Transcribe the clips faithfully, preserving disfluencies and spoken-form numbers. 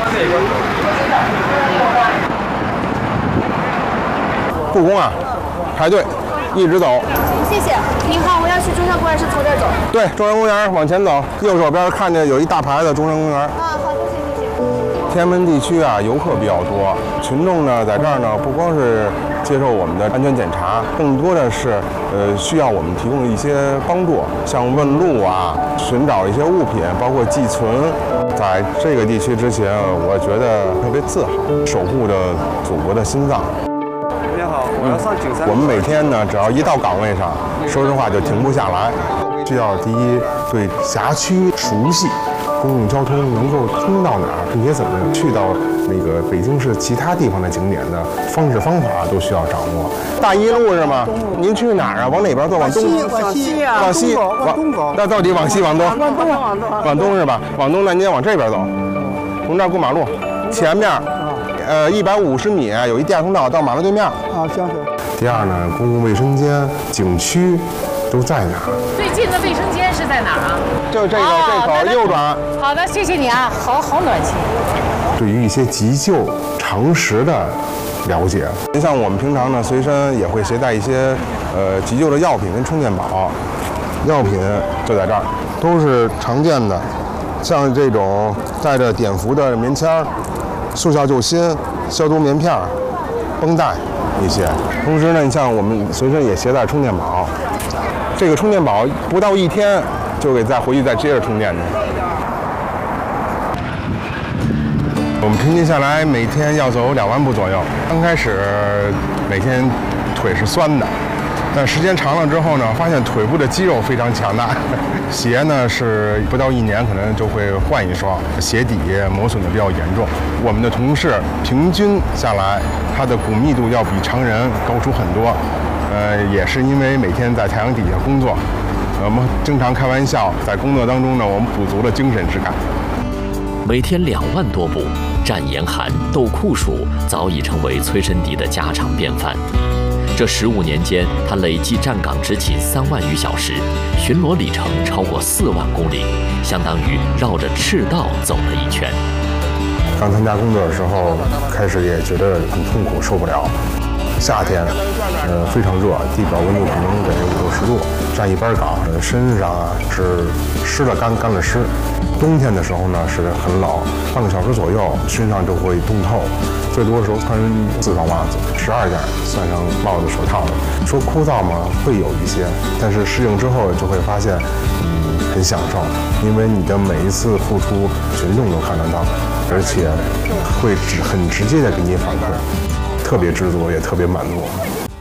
故宫啊，排队，一直走。 谢谢。您好，我要去中山公园，是从这儿走。 对，中山公园往前走，右手边看见有一大牌的中山公园。 啊，好的，谢谢谢谢。 天安门地区啊，游客比较多，群众呢在这儿呢，不光是接受我们的安全检查，更多的是呃需要我们提供一些帮助，像问路啊，寻找一些物品，包括寄存。在这个地区之前，我觉得特别自豪，守护着祖国的心脏。 您好，我要上景山。 我们每天呢，只要一到岗位上，说实话就停不下来。需要第一对辖区熟悉，公共交通能够通到哪儿，并且怎么去到那个北京市其他地方的景点的方式方法都需要掌握。大一路是吗？您去哪儿啊？往哪边走？往东？ 往西啊， 往西， 往东走。 那到底往西往东？ 往东，往东。 往东是吧？往东，那您往这边走，从这儿过马路，前面。呃，一百五十米有一地下通道到马路对面。 啊，行行。 第二呢，公共卫生间、景区都在哪儿？ 最近的卫生间是在哪儿啊？ 就这个、哦、这口右转。 好的，谢谢你啊，好好暖气。 对于一些急救常识的了解，您像我们平常呢，随身也会携带一些呃急救的药品跟充电宝，药品就在这儿，都是常见的，像这种带着碘伏的棉签儿。速效救心、消毒棉片、绷带一些。同时呢，你像我们随身也携带充电宝，这个充电宝不到一天就给再回去再接着充电的。我们平均下来每天要走两万步左右。刚开始每天腿是酸的，但时间长了之后呢，发现腿部的肌肉非常强大。鞋呢是不到一年可能就会换一双，鞋底磨损的比较严重。我们的同事平均下来，他的骨密度要比常人高出很多。呃，也是因为每天在太阳底下工作，我们经常开玩笑，在工作当中呢，我们补足了精神之感。 每天两万多步，战严寒、斗酷暑，早已成为崔申迪的家常便饭。这十五年间，他累计站岗执勤三万余小时，巡逻里程超过四万公里，相当于绕着赤道走了一圈。 刚参加工作的时候，开始也觉得很痛苦，受不了。夏天，呃，非常热，地表温度可能得五六十度，站一班岗，身上啊是湿了干，干了湿。冬天的时候呢是很冷，半个小时左右身上就会冻透，最多的时候穿四双袜子，十二件，算上帽子、手套的。说枯燥嘛，会有一些，但是适应之后就会发现，嗯，很享受，因为你的每一次付出，群众都看得到，而且会直很直接的给你反馈。特别知足，也特别满足。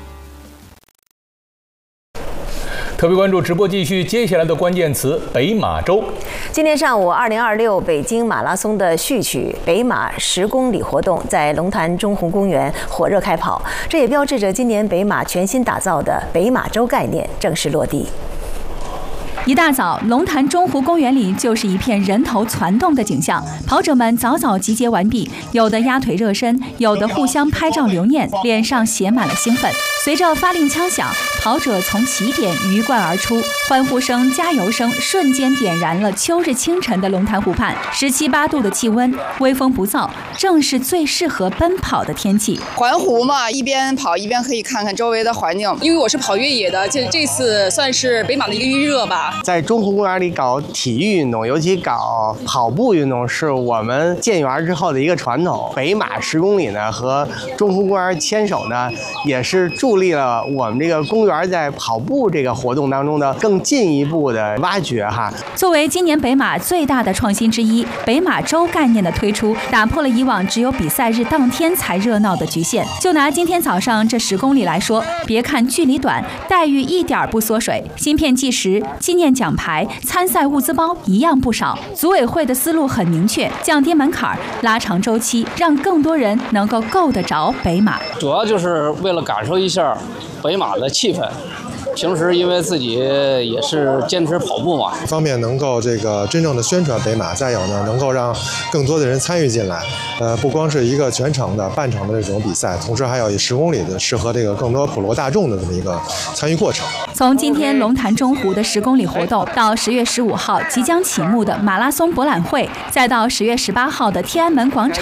特别关注直播继续，接下来的关键词北马洲。 今天上午，二零二六北京马拉松的序曲北马十公里活动在龙潭中湖公园火热开跑，这也标志着今年北马全新打造的北马洲概念正式落地。 一大早，龙潭中湖公园里就是一片人头攒动的景象。跑者们早早集结完毕，有的压腿热身，有的互相拍照留念，脸上写满了兴奋。随着发令枪响，跑者从起点鱼贯而出，欢呼声、加油声瞬间点燃了秋日清晨的龙潭湖畔。十七八度的气温，微风不燥，正是最适合奔跑的天气。 环湖嘛，一边跑一边可以看看周围的环境。因为我是跑越野的，这这次算是北马的一个预热吧。 在中湖公园里搞体育运动，尤其搞跑步运动，是我们建园之后的一个传统。北马十公里呢，和中湖公园牵手呢，也是助力了我们这个公园在跑步这个活动当中的更进一步的挖掘哈。 作为今年北马最大的创新之一，北马洲概念的推出，打破了以往只有比赛日当天才热闹的局限。就拿今天早上这十公里来说，别看距离短，待遇一点不缩水，芯片计时、纪念奖牌、参赛物资包一样不少。组委会的思路很明确，降低门槛，拉长周期，让更多人能够够得着北马。 主要就是为了感受一下北马的气氛， 平时因为自己也是坚持跑步嘛， 一方面能够这个真正的宣传北马，再有呢能够让更多的人参与进来。呃，不光是一个全程的、半程的这种比赛，同时还有十公里的适合这个更多普罗大众的这么一个参与过程。 从今天龙潭中湖的十公里活动，到十月十五号即将启幕的马拉松博览会，再到十月十八号的天安门广场